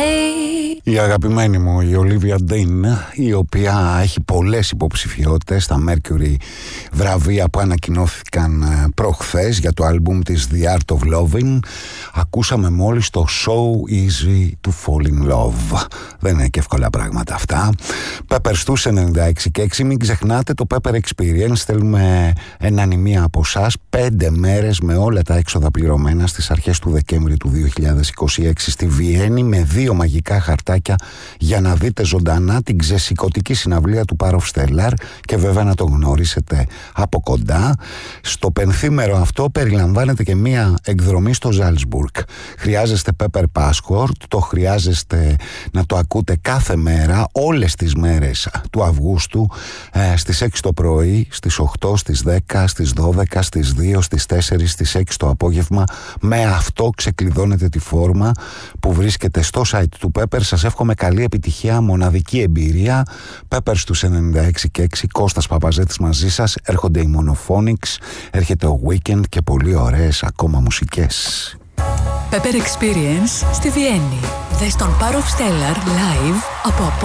Η αγαπημένη μου, η Olivia Dean, η οποία έχει πολλές υποψηφιότητες στα Mercury βραβεία που ανακοινώθηκαν προχθές για το άλμπουμ της The Art of Loving. Ακούσαμε μόλις το So Easy to Fall in Love. Δεν είναι και εύκολα πράγματα αυτά. Pepper στους 96,6. Μην ξεχνάτε το Pepper Experience. Θέλουμε έναν ή μία από εσάς 5 μέρες με όλα τα έξοδα πληρωμένα στις αρχές του Δεκέμβρη του 2026 στη Βιέννη, με 2 μαγικά χαρτάκια για να δείτε ζωντανά την ξεσηκωτική συναυλία του Power of Stellar και βέβαια να το γνωρίσετε από κοντά. Στο πενθήμερο αυτό περιλαμβάνεται και μία εκδρομή στο Salzburg. Χρειάζεστε Pepper Passport, το χρειάζεστε να το ακούτε κάθε μέρα, όλες τις μέρες του Αυγούστου, στις 6 το πρωί, στις 8, στις 10, στις 12, στις 2, στις 4, στις 6 το απόγευμα. Με αυτό ξεκλειδώνετε τη φόρμα που βρίσκεται στο site του Pepper. Σας εύχομαι καλή επιτυχία, μοναδική εμπειρία. Pepper στους 96,6. Κώστας Παπαζέτης μαζί σας. Έρχονται οι Monophonics, έρχεται ο Weekend και πολύ ωραίες ακόμα μουσικές. Pepper Experience στη Βιέννη. Δες τον Power of Stellar live από